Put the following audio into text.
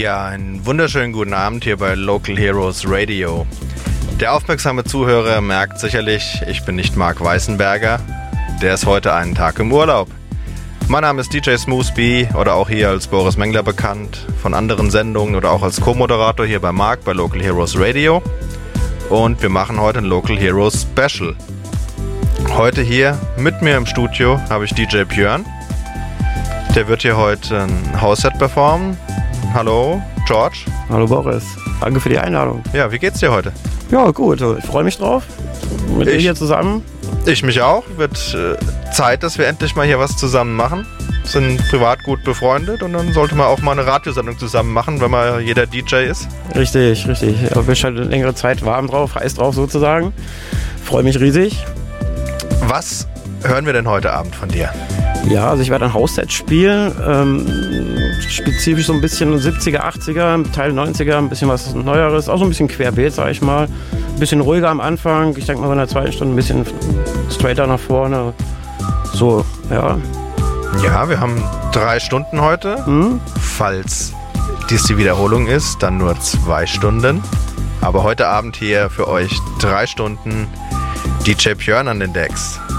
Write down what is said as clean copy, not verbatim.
Ja, einen wunderschönen guten Abend hier bei Local Heroes Radio. Der aufmerksame Zuhörer merkt sicherlich, ich bin nicht Marc Weißenberger. Der ist heute einen Tag im Urlaub. Mein Name ist DJ Smoothby oder auch hier als Boris Mengler bekannt, von anderen Sendungen oder auch als Co-Moderator hier bei Marc bei Local Heroes Radio. Und wir machen heute ein Local Heroes Special. Heute hier mit mir im Studio habe ich DJ Björn. Der wird hier heute ein House-Set performen. Hallo, George. Hallo Boris, danke für die Einladung. Ja, wie geht's dir heute? Ja, gut, ich freue mich drauf. Mit dir hier zusammen. Ich mich auch. Wird Zeit, dass wir endlich mal hier was zusammen machen. Sind privat gut befreundet und dann sollte man auch mal eine Radiosendung zusammen machen, wenn man jeder DJ ist. Richtig. Ich bin schon eine längere Zeit warm drauf, heiß drauf sozusagen. Freue mich riesig. Was hören wir denn heute Abend von dir? Ja, also ich werde ein House-Set spielen, spezifisch so ein bisschen 70er, 80er, Teil 90er, ein bisschen was Neueres, auch so ein bisschen querbeet, sag ich mal. Ein bisschen ruhiger am Anfang, ich denke mal in der zweiten Stunde ein bisschen straighter nach vorne. So, ja. Ja, wir haben 3 Stunden heute. Falls dies die Wiederholung ist, dann nur 2 Stunden. Aber heute Abend hier für euch 3 Stunden DJ Björn an den Decks.